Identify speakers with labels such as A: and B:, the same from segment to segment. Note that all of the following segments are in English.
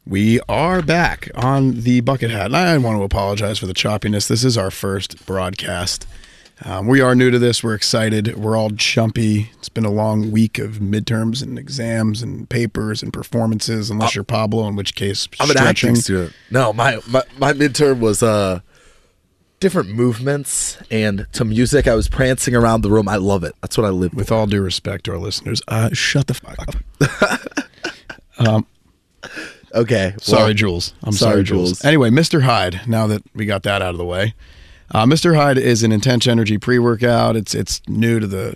A: We are back on the Bucket Hat. And I want to apologize for the choppiness. This is our first broadcast. We are new to this. We're excited. We're all jumpy. It's been a long week of midterms and exams and papers and performances, unless you're Pablo, in which case
B: I'm an acting student. No, my midterm was different movements and to music. I was prancing around the room. I love it. That's what I live
A: with. All due respect to our listeners, shut the fuck up.
B: Okay.
A: Sorry, Jules. I'm sorry, Jules. Anyway, Mr. Hyde, now that we got that out of the way. Mr. Hyde is an intense energy pre-workout. It's new to the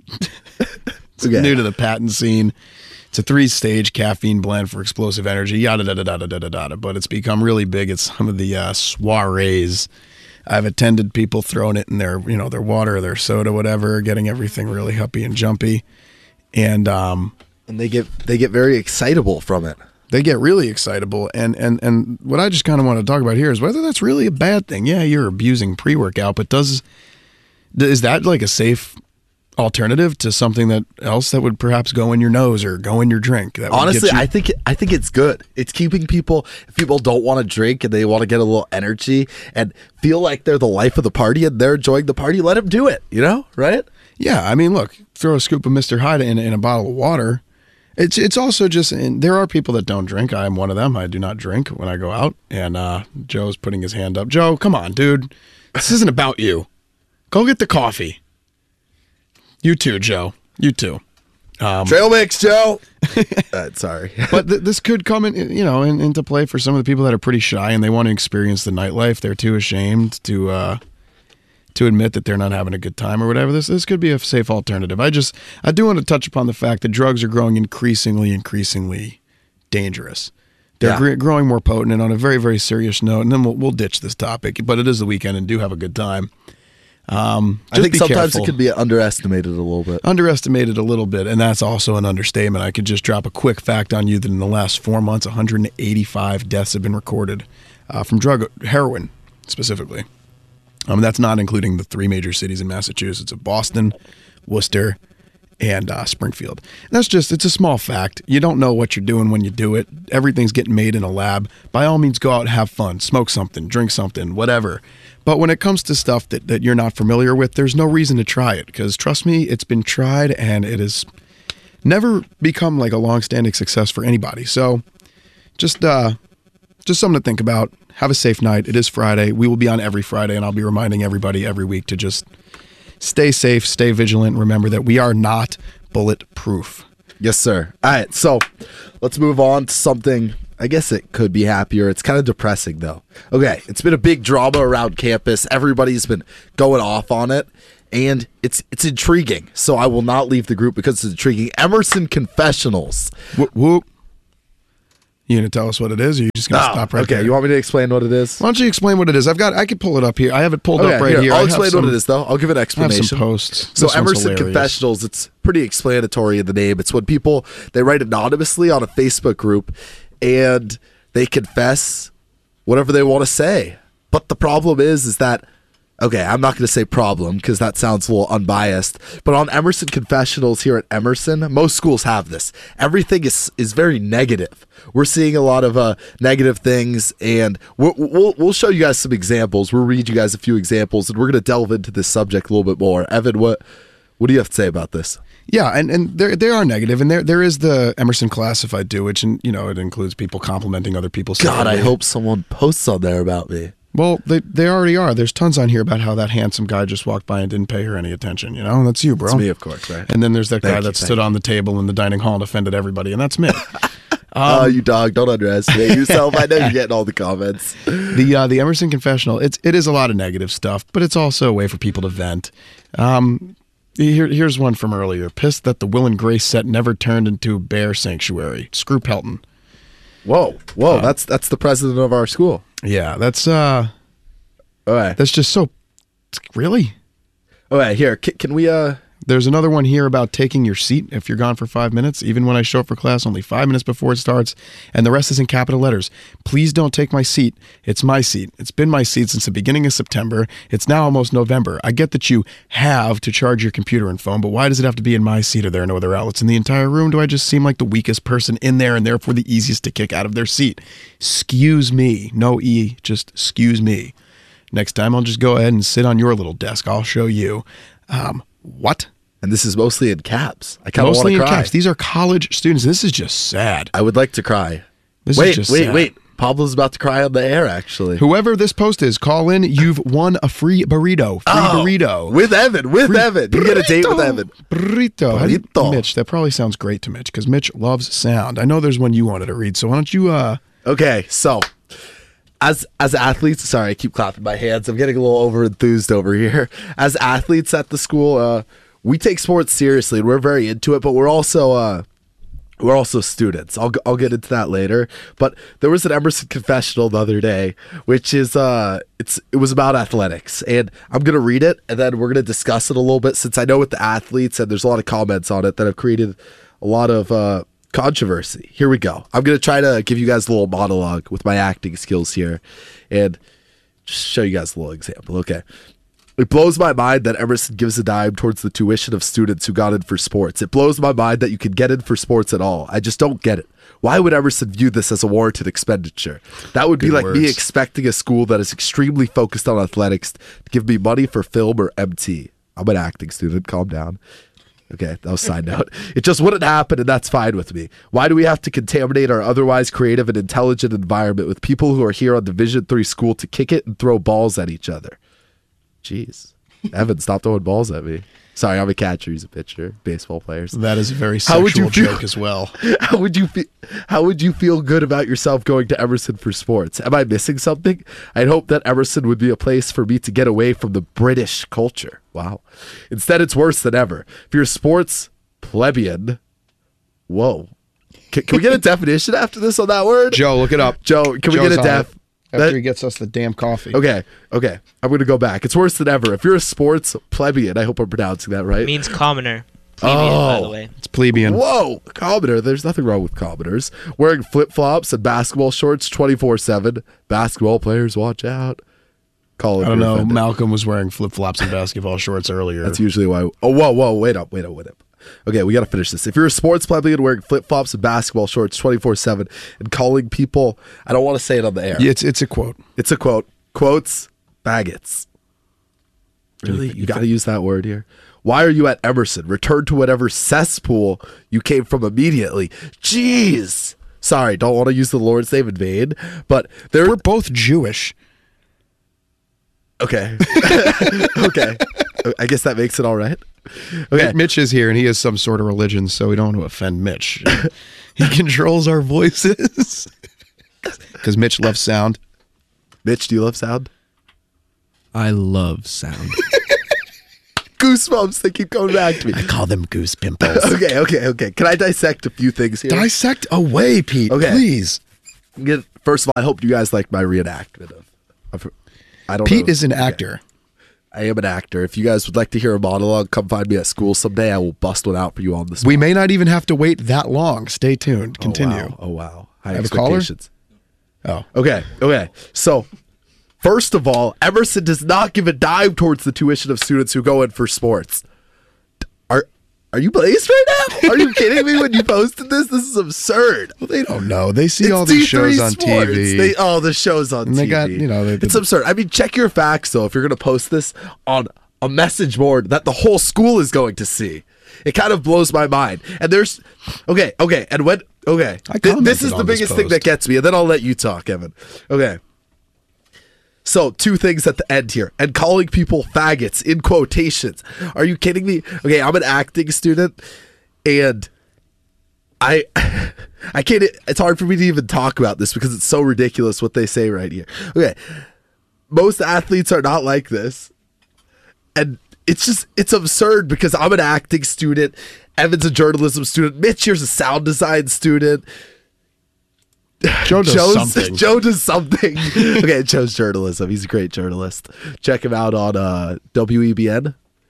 A: new to the patent scene. It's a 3-stage caffeine blend for explosive energy, yada da da da da da da. But it's become really big at some of the soirees. I've attended people throwing it in their their water, their soda, whatever, getting everything really huppy and jumpy, and
B: they get very excitable from it.
A: They get really excitable, and what I just kind of want to talk about here is whether that's really a bad thing. Yeah, you're abusing pre-workout, but is that like a safe alternative to something else that would perhaps go in your nose or go in your drink?
B: Honestly, I think it's good. It's keeping people, if people don't want to drink and they want to get a little energy and feel like they're the life of the party and they're enjoying the party, let them do it, right?
A: Yeah, I mean, look, throw a scoop of Mr. Hyde in a bottle of water. It's also just, and there are people that don't drink. I am one of them. I do not drink when I go out. And Joe's putting his hand up. Joe, come on, dude. This isn't about you. Go get the coffee. You too, Joe. You too.
B: Trail mix, Joe. Sorry.
A: But this could come into play for some of the people that are pretty shy and they want to experience the nightlife. They're too ashamed to admit that they're not having a good time or whatever. This could be a safe alternative. I do want to touch upon the fact that drugs are growing increasingly dangerous. They're growing more potent, and on a very, very serious note, and then we'll ditch this topic, but it is the weekend and do have a good time.
B: I think sometimes it could be underestimated a little bit.
A: Underestimated a little bit, and that's also an understatement. I could just drop a quick fact on you that in the last 4 months, 185 deaths have been recorded from heroin specifically. That's not including the 3 major cities in Massachusetts of Boston, Worcester, and Springfield. And it's a small fact. You don't know what you're doing when you do it. Everything's getting made in a lab. By all means, go out and have fun, smoke something, drink something, whatever. But when it comes to stuff that you're not familiar with, there's no reason to try it because, trust me, it's been tried and it has never become like a long-standing success for anybody. So just something to think about. Have a safe night. It is Friday. We will be on every Friday, and I'll be reminding everybody every week to just stay safe, stay vigilant. Remember that we are not bulletproof.
B: Yes, sir. All right, so let's move on to something. I guess it could be happier. It's kind of depressing, though. Okay, it's been a big drama around campus. Everybody's been going off on it, and it's intriguing. So I will not leave the group because it's intriguing. Emerson Confessionals.
A: Whoop, whoop. You gonna tell us what it is, or you just gonna stop right there?
B: Okay, you want me to explain what it is?
A: Why don't you explain what it is? I could pull it up here. I have it pulled up right here.
B: I'll explain what it is, though. I'll give an explanation.
A: I have some posts.
B: So Emerson Confessionals, it's pretty explanatory in the name. It's when people, they write anonymously on a Facebook group, and they confess whatever they want to say. But the problem is that, okay, I'm not going to say problem because that sounds a little unbiased, but on Emerson Confessionals here at Emerson, most schools have this. Everything is very negative. We're seeing a lot of negative things, and we'll show you guys some examples. We'll read you guys a few examples, and we're going to delve into this subject a little bit more. Evan, what do you have to say about this?
A: Yeah, and they are negative, and there is the Emerson Classified too, which it includes people complimenting other people.
B: God, I hope someone posts on there about me.
A: Well, they already are. There's tons on here about how that handsome guy just walked by and didn't pay her any attention. That's you, bro.
B: That's me, of course, right?
A: And then there's that guy that stood on the table in the dining hall and offended everybody, and that's me.
B: You dog, don't underestimate yourself. I know you're getting all the comments.
A: The Emerson Confessional, it is a lot of negative stuff, but it's also a way for people to vent. Here's one from earlier. Pissed that the Will and Grace set never turned into a bear sanctuary. Screw Pelton.
B: Whoa, that's the president of our school.
A: Yeah, that's
B: all right.
A: That's just so really.
B: All right, here. Can we
A: There's another one here about taking your seat if you're gone for 5 minutes. Even when I show up for class only 5 minutes before it starts, and the rest is in capital letters. Please don't take my seat. It's my seat. It's been my seat since the beginning of September. It's now almost November. I get that you have to charge your computer and phone, but why does it have to be in my seat? Are there no other outlets in the entire room? Do I just seem like the weakest person in there and therefore the easiest to kick out of their seat? Excuse me. No E, just excuse me. Next time I'll just go ahead and sit on your little desk. I'll show you. What?
B: And this is mostly in caps. I kind of want to cry.
A: Caps. These are college students. This is just sad.
B: I would like to cry. Wait. Pablo's about to cry on the air, actually.
A: Whoever this post is, call in. You've won a free burrito. Burrito.
B: With Evan. You get a date with Evan.
A: Burrito. Mitch, that probably sounds great to Mitch because Mitch loves sound. I know there's one you wanted to read, so why don't you...
B: Okay, so... As athletes, sorry, I keep clapping my hands. I'm getting a little over enthused over here. As athletes at the school, we take sports seriously and we're very into it, but we're also students. I'll get into that later. But there was an Emerson confessional the other day, which is it was about athletics, and I'm gonna read it and then we're gonna discuss it a little bit since I know with the athletes and there's a lot of comments on it that have created a lot of controversy. Here we go. I'm going to try to give you guys a little monologue with my acting skills here and just show you guys a little example. Okay. It blows my mind that Emerson gives a dime towards the tuition of students who got in for sports. It blows my mind that you can get in for sports at all. I just don't get it. Why would Emerson view this as a warranted expenditure? That would be like me expecting a school that is extremely focused on athletics to give me money for film or MT. I'm an acting student. Calm down. Okay, that was a side note. It just wouldn't happen, and that's fine with me. Why do we have to contaminate our otherwise creative and intelligent environment with people who are here on Division III school to kick it and throw balls at each other? Jeez. Evan, stop throwing balls at me. Sorry, I'm a catcher. He's a pitcher. Baseball players.
A: That is a very sexual joke as well.
B: How would you feel good about yourself going to Emerson for sports? Am I missing something? I'd hope that Emerson would be a place for me to get away from the British culture. Wow. Instead, it's worse than ever. If you're a sports plebeian, whoa. Can we get a definition after this on that word?
A: Joe, look it up.
B: Joe, can we get a def?
A: After he gets us the damn coffee.
B: Okay. I'm going to go back. It's worse than ever. If you're a sports plebeian, I hope I'm pronouncing that right.
C: It means commoner. Plebeian, by the way.
A: It's plebeian.
B: Whoa, commoner. There's nothing wrong with commoners. Wearing flip-flops and basketball shorts 24/7. Basketball players, watch out.
A: I don't know. Malcolm was wearing flip-flops and basketball shorts earlier.
B: That's usually why. Oh, whoa. Wait up. Okay, we got to finish this. If you're a sports plebeian wearing flip-flops and basketball shorts 24/7 and calling people, I don't want to say it on the air.
A: Yeah, it's a quote.
B: It's a quote. Quotes, faggots. Really? You got to use that word here. Why are you at Emerson? Return to whatever cesspool you came from immediately. Jeez. Sorry, don't want to use the Lord's name in vain, but
A: we're both Jewish.
B: Okay. Okay. I guess that makes it all right. Okay.
A: Mitch is here, and he has some sort of religion, so we don't want to offend Mitch. He controls our voices. Because Mitch loves sound.
B: Mitch, do you love sound?
D: I love sound.
B: Goosebumps, they keep coming back to me.
A: I call them goose pimples.
B: Okay. Can I dissect a few things here?
A: Dissect away, Pete, please.
B: First of all, I hope you guys like my reenactment of I don't
A: Pete
B: know.
A: is an actor.
B: I am an actor. If you guys would like to hear a monologue, come find me at school someday. I will bust one out for you on the spot.
A: We may not even have to wait that long. Stay tuned. Continue.
B: Oh, wow. High
A: have
B: expectations.
A: A caller?
B: Oh. Okay. So, first of all, Emerson does not give a dime towards the tuition of students who go in for sports. Are you blazed right now? Are you kidding me when you posted this? This is absurd.
A: Well, they don't know. They see all these shows on TV.
B: The shows on TV.
A: They got,
B: it's absurd. I mean, check your facts, though, if you're going to post this on a message board that the whole school is going to see. It kind of blows my mind. And there's, this is the biggest thing that gets me, and then I'll let you talk, Evan. Okay. So, two things at the end here. And calling people faggots in quotations. Are you kidding me? Okay, I'm an acting student, and I can't, it's hard for me to even talk about this because it's so ridiculous what they say right here. Okay, most athletes are not like this. And it's absurd because I'm an acting student. Evan's a journalism student. Mitch here's a sound design student.
A: Joe does something.
B: Okay, Joe's journalism. He's a great journalist. Check him out on WEBN.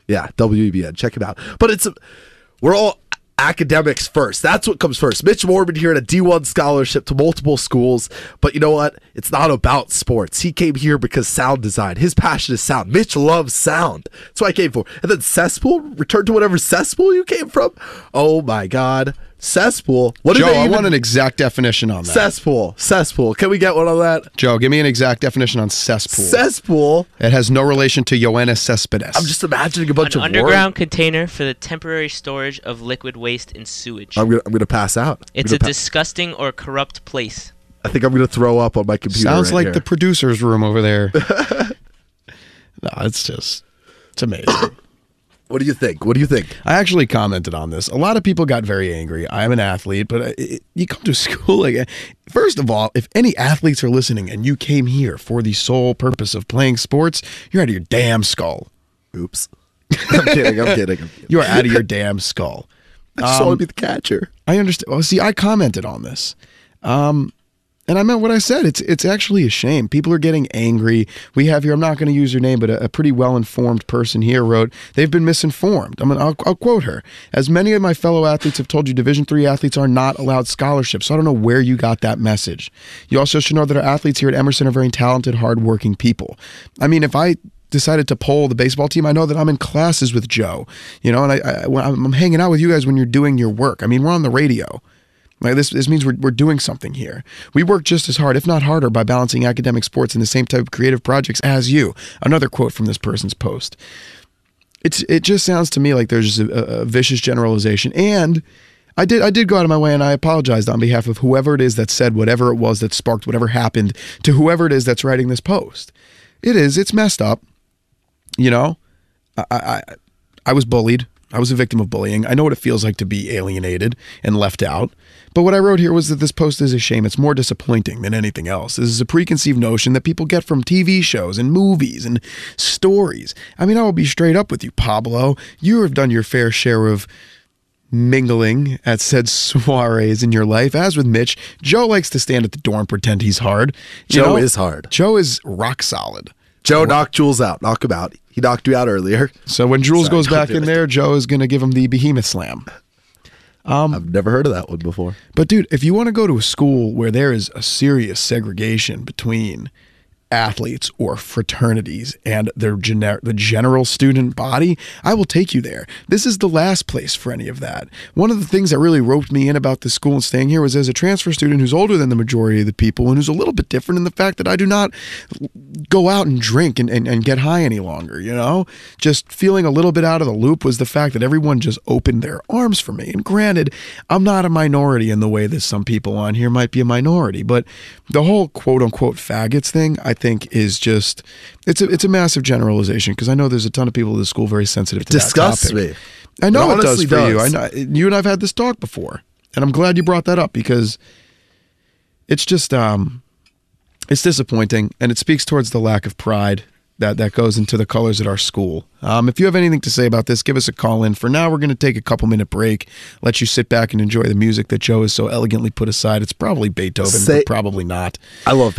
B: Yeah, WEBN. Check him out. But we're all academics first. That's what comes first. Mitch Mormon here at a D1 scholarship to multiple schools. But you know what? It's not about sports. He came here because sound design. His passion is sound. Mitch loves sound. That's what I came for. And then cesspool, return to whatever cesspool you came from. Oh my God. Cesspool. What
A: Joe, I want an exact definition on that.
B: Cesspool. Can we get one on that?
A: Joe, give me an exact definition on cesspool.
B: Cesspool.
A: It has no relation to Ioannis Cespedes.
B: I'm just imagining a bunch
C: An
B: of
C: underground container for the temporary storage of liquid waste and sewage.
B: I'm gonna pass out.
C: It's a disgusting or corrupt place.
B: I think I'm gonna throw up on my computer.
A: Sounds
B: right
A: like
B: here.
A: the producer's room over there. No, it's amazing.
B: What do you think?
A: I actually commented on this. A lot of people got very angry. I'm an athlete, but you come to school like, first of all, if any athletes are listening and you came here for the sole purpose of playing sports, you're out of your damn skull.
B: Oops. I'm kidding.
A: You are out of your damn skull.
B: I just want to be the catcher.
A: I understand. Well, see, I commented on this. And I meant what I said. It's actually a shame. People are getting angry. We have here, I'm not going to use her name, but a pretty well-informed person here wrote, they've been misinformed. I'll quote her. As many of my fellow athletes have told you, Division III athletes are not allowed scholarships. So I don't know where you got that message. You also should know that our athletes here at Emerson are very talented, hardworking people. I mean, if I decided to poll the baseball team, I know that I'm in classes with Joe, and I'm hanging out with you guys when you're doing your work. I mean, we're on the radio. Like this means we're doing something here. We work just as hard, if not harder, by balancing academic sports and the same type of creative projects as you. Another quote from this person's post. It just sounds to me like there's a vicious generalization. And I did go out of my way and I apologized on behalf of whoever it is that said whatever it was that sparked whatever happened to whoever it is that's writing this post. It's messed up. I was bullied. I was a victim of bullying. I know what it feels like to be alienated and left out. But what I wrote here was that this post is a shame. It's more disappointing than anything else. This is a preconceived notion that people get from TV shows and movies and stories. I mean, I will be straight up with you, Pablo. You have done your fair share of mingling at said soirees in your life. As with Mitch, Joe likes to stand at the door and pretend he's hard.
B: Joe is hard.
A: Joe is rock solid.
B: Joe knocked Jules out. Knock him out. He knocked you out earlier.
A: So when Jules goes back in there, Joe is going to give him the behemoth slam.
B: I've never heard of that one before.
A: But dude, if you want to go to a school where there is a serious segregation between athletes or fraternities and the general student body, I will take you there. This is the last place for any of that. One of the things that really roped me in about this school and staying here was as a transfer student who's older than the majority of the people and who's a little bit different in the fact that I do not go out and drink and get high any longer, Just feeling a little bit out of the loop was the fact that everyone just opened their arms for me. And granted, I'm not a minority in the way that some people on here might be a minority, but the whole quote-unquote faggots thing, I think is just it's a massive generalization because I know there's a ton of people at the school very sensitive to
B: Disgusts
A: that topic.
B: me.
A: I know it does
B: honestly
A: for you.
B: does.
A: I know you and I've had this talk before, and I'm glad you brought that up because it's just it's disappointing and it speaks towards the lack of pride that goes into the colors at our school. If you have anything to say about this, give us a call in. For now, we're going to take a couple-minute break, let you sit back and enjoy the music that Joe has so elegantly put aside. It's probably Beethoven, but probably not.
B: I love